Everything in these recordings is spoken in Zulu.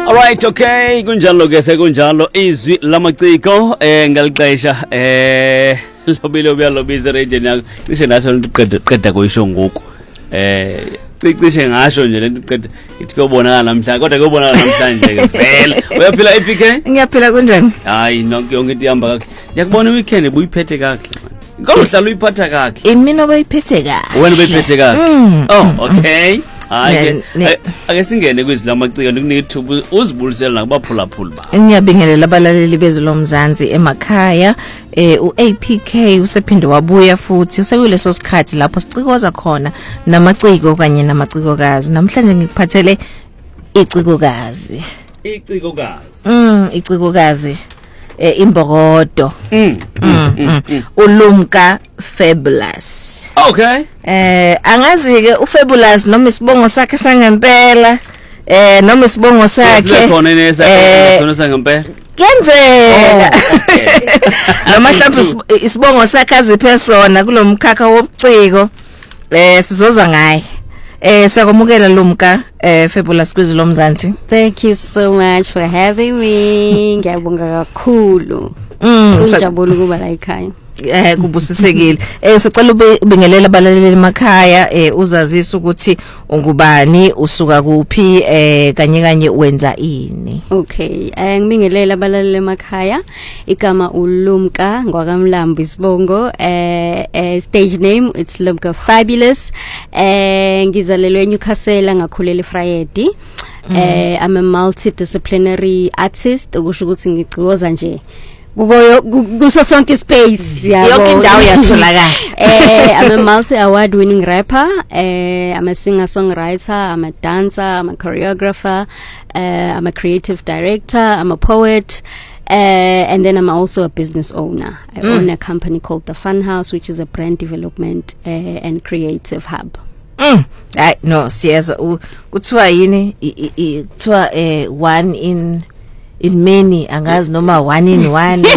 Alright, okay, kunjalo ke sekunjalo izwi lamaciko ngalixesha lobilo byalobiza region yakho cishe naso qeda kuyisho ngoku cishe ngasho nje lento qeda ithi kuyobonakala namhlanje kodwa kuyobonakala namhlanje ke vele uyaphila iPK ngiyaphila kunjani hayi nonke yonke into ihamba kahle ngiyakubona weekend buyiphethe kahle ngohlala uyiphatha kahle imini obayiphethe kahle wena bayiphethe kahle oh okay hayi ake singene kwizilamaciyo ndikunika ithuba uzibulisela nakubaphulaphuli ba ngiyabingelela abalaleli bezolomzansi emakhaya uAPK usephinde wabuya futhi sekuleso sikhathi lapho sicikoza khona namaciko kanye namacikokazi namhlanje ngikuphathele icikokazi icikokazi imbokodo ulumka Fabulous okay angazi ke uFabulous noma isibongo sakhe sangempela noma isibongo sakhe khona nesakhe sangempela kenzeka noma mhlawumbe isibongo sakhe aziphe sona kulomkhakha wobuciko sizozwa ngaye siyakwamukela Lumka Fabulous kwizilomzansi. Thank you so much for having me. Ngiyabonga kakhulu. Ngijabula ukuba la ekhaya. Kubusisekile. Sicela ubingelela abalaleli emakhaya uzazisa ukuthi ungubani usuka kuphi kanye wenza ini. Okay, ngibingelela abalaleli emakhaya. Igama uLumka ngwakamlambo isibongo. Stage name it's Lumka Fabulous. Ngizalelwe eNewcastle ngakhulela eFriday. I'm a multidisciplinary artist okusho ukuthi ngicikoza nje kuso sonke space yonke indawo yatholakala. I'm a multi-award winning rapper, I'm a singer-songwriter, I'm a dancer, I'm a choreographer, I'm a creative director, I'm a poet, and then I'm also a business owner. I own a company called The Fun House, which is a brand development and creative hub. No, siyeza kuthiwa yini kuthiwa one in many angazi noma one in one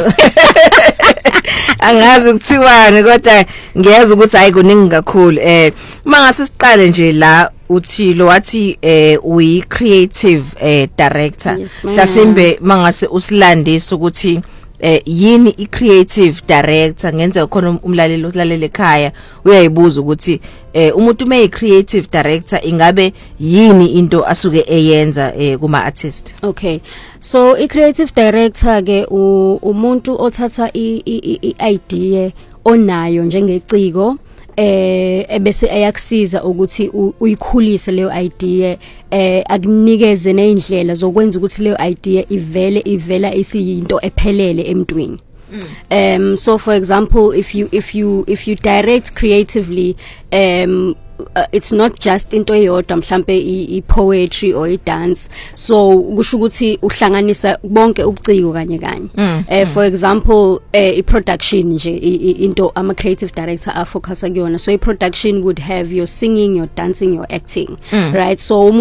angazi kuthiwani kodwa ngiyazi ukuthi ayikuningi kakhulu mangase siqale nje la uthilo wathi uyi creative director mhlasimbe mangase usilandisa ukuthi yini i-creative director ngenze khona umlaleli ohlalela ekhaya uyayibuza ukuthi umuntu ume creative director ingabe yini into asuke eyenza kuma artist. Okay, so i-creative director ke umuntu othatha i-idea onayo njengeciko ebese eyakusiza ukuthi uyikhulise leyo idea akunikeze neindlela zokwenza ukuthi leyo idea ivela isiyinto ephelele emntwini. So for example if you direct creatively it's not just into eyodwa mhlambe i-poetry or i-dance, so kusho ukuthi uhlanganisa bonke ubuciko kanye for example i-production nje into ama creative director afocus kuyona, so i-production would have your singing, your dancing, your acting, right? So